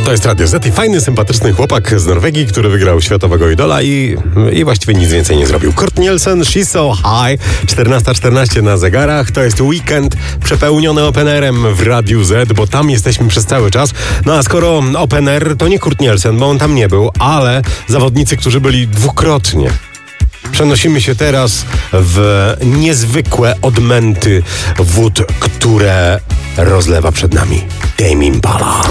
To jest Radio Z i fajny, sympatyczny chłopak z Norwegii, który wygrał światowego idola i właściwie nic więcej nie zrobił. Kurt Nielsen, She's So High, 14:14 na zegarach. To jest weekend przepełniony Open Airem w Radiu Z, bo tam jesteśmy przez cały czas. No a skoro Open Air, to nie Kurt Nielsen, bo on tam nie był, ale zawodnicy, którzy byli dwukrotnie. Przenosimy się teraz w niezwykłe odmęty wód, które rozlewa przed nami Tame Impala.